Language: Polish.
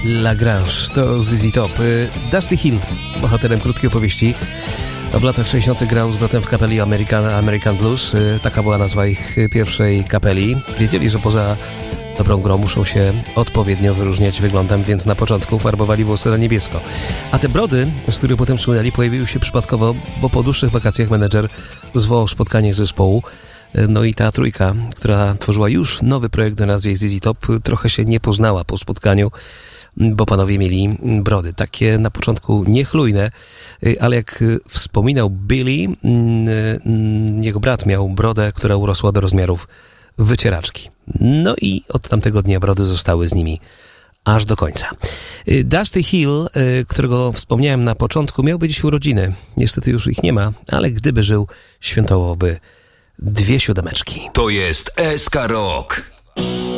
Lagrange to ZZ Top. Dusty Hill, bohaterem krótkiej opowieści. W latach 60. grał z bratem w kapeli American Blues. Taka była nazwa ich pierwszej kapeli. Wiedzieli, że poza dobrą grą muszą się odpowiednio wyróżniać wyglądem, więc na początku farbowali włosy na niebiesko. A te brody, z których potem słynęli, pojawiły się przypadkowo, bo po dłuższych wakacjach menedżer zwołał spotkanie zespołu. No i ta trójka, która tworzyła już nowy projekt o nazwie ZZ Top, trochę się nie poznała po spotkaniu, bo panowie mieli brody. Takie na początku niechlujne, ale jak wspominał Billy, jego brat miał brodę, która urosła do rozmiarów wycieraczki. No i od tamtego dnia brody zostały z nimi aż do końca. Dusty Hill, którego wspomniałem na początku, miałby dziś urodziny. Niestety już ich nie ma, ale gdyby żył, świętowałby 2 siódemeczki. To jest SK Rock.